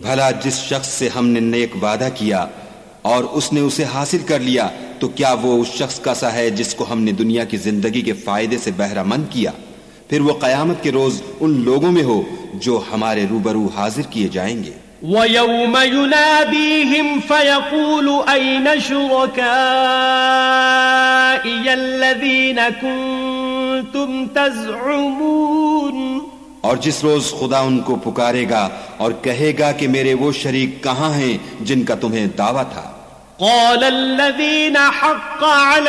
भला जिस शख्स से हमने नेक वादा किया और उसने उसे हासिल कर लिया, तो क्या वो उस शख्स का सा है जिसको हमने दुनिया की जिंदगी के फायदे से बहरामंद किया, फिर वो कयामत के रोज उन लोगों में हो जो हमारे रूबरू हाजिर किए जाएंगे। वयौम युनादीहिम फयक़ूलु अय्न शुरकाई अल्लज़ीना कुन्तुम तज़उमून, और जिस रोज खुदा उनको पुकारेगा और कहेगा कि मेरे वो शरीक कहाँ हैं जिनका तुम्हें दावा था। क़ाल अल्लज़ीना हक़्क़